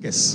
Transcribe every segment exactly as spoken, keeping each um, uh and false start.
Márquez.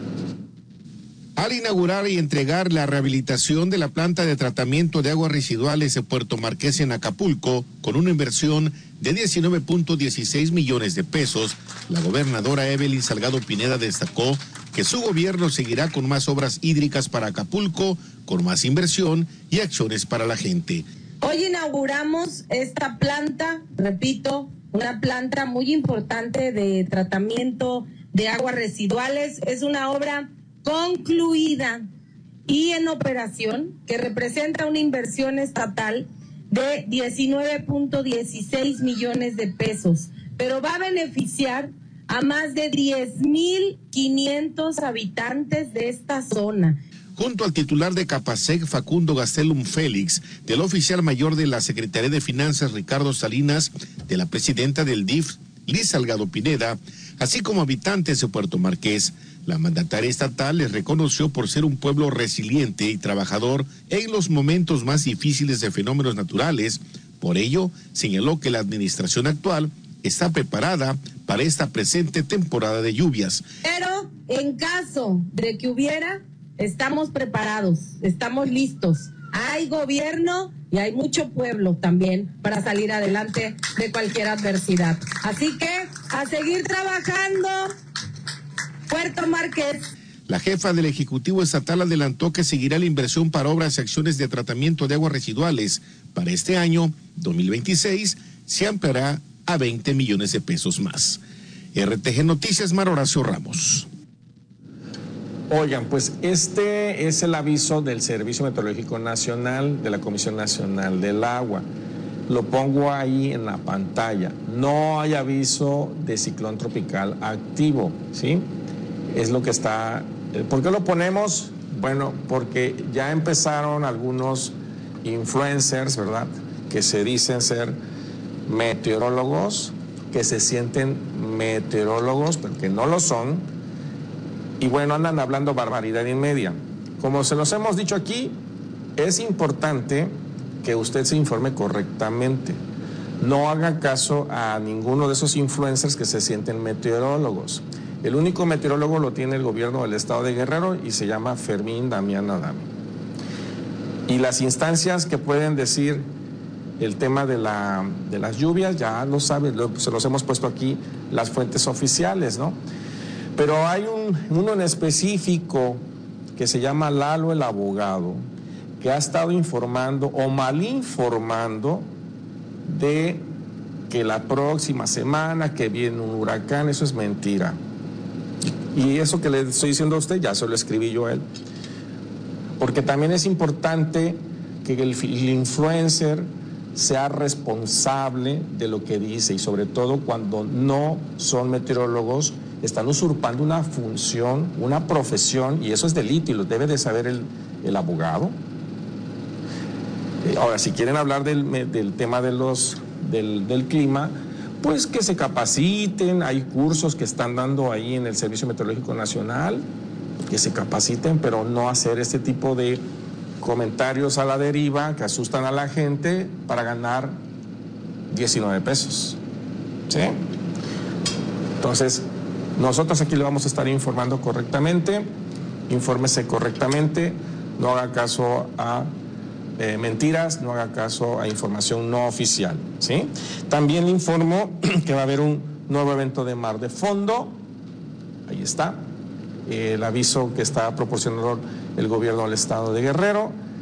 Al inaugurar y entregar la rehabilitación de la planta de tratamiento de aguas residuales de Puerto Marqués en Acapulco, con una inversión de diecinueve punto dieciséis millones de pesos, la gobernadora Evelyn Salgado Pineda destacó que su gobierno seguirá con más obras hídricas para Acapulco, con más inversión y acciones para la gente. Hoy inauguramos esta planta, repito, una planta muy importante de tratamiento de aguas residuales. Es una obra concluida y en operación que representa una inversión estatal de diecinueve punto dieciséis millones de pesos, pero va a beneficiar a más de diez mil quinientos habitantes de esta zona. Junto al titular de Capasec, Facundo Gastelum Félix, del oficial mayor de la Secretaría de Finanzas, Ricardo Salinas, de la presidenta del D I F, Liz Salgado Pineda, así como habitantes de Puerto Marqués, la mandataria estatal les reconoció por ser un pueblo resiliente y trabajador en los momentos más difíciles de fenómenos naturales. Por ello, señaló que la administración actual está preparada para esta presente temporada de lluvias. Pero en caso de que hubiera, estamos preparados, estamos listos. Hay gobierno y hay mucho pueblo también para salir adelante de cualquier adversidad. Así que a seguir trabajando, Puerto Marqués. La jefa del Ejecutivo Estatal adelantó que seguirá la inversión para obras y acciones de tratamiento de aguas residuales. Para este año, dos mil veintiséis, se ampliará a veinte millones de pesos más. R T G Noticias, Mar Horacio Ramos. Oigan, pues este es el aviso del Servicio Meteorológico Nacional, de la Comisión Nacional del Agua. Lo pongo ahí en la pantalla. No hay aviso de ciclón tropical activo, ¿sí? Es lo que está... ¿Por qué lo ponemos? Bueno, porque ya empezaron algunos influencers, ¿verdad?, que se dicen ser meteorólogos, que se sienten meteorólogos, pero que no lo son, y bueno, andan hablando barbaridad y media. Como se los hemos dicho aquí, es importante que usted se informe correctamente. No haga caso a ninguno de esos influencers que se sienten meteorólogos. El único meteorólogo lo tiene el gobierno del estado de Guerrero y se llama Fermín Damián Adame. Y las instancias que pueden decir el tema de, la, de las lluvias, ya lo saben, lo, se los hemos puesto aquí, las fuentes oficiales, ¿no? Pero hay un, uno en específico que se llama Lalo el Abogado, que ha estado informando o mal informando de que la próxima semana que viene un huracán. Eso es mentira. Y eso que le estoy diciendo a usted ya se lo escribí yo a él. Porque también es importante que el, el influencer sea responsable de lo que dice, y sobre todo cuando no son meteorólogos, están usurpando una función, una profesión, y eso es delito y lo debe de saber el, el abogado. Ahora, si quieren hablar del, del tema de los, del, del clima, pues que se capaciten. Hay cursos que están dando ahí en el Servicio Meteorológico Nacional, que se capaciten, pero no hacer este tipo de comentarios a la deriva que asustan a la gente para ganar diecinueve pesos. ¿Sí? Entonces, nosotros aquí le vamos a estar informando correctamente. Infórmese correctamente, no haga caso a eh, mentiras, no haga caso a información no oficial, ¿sí? También le informo que va a haber un nuevo evento de mar de fondo. Ahí está el aviso que está proporcionando el gobierno del estado de Guerrero.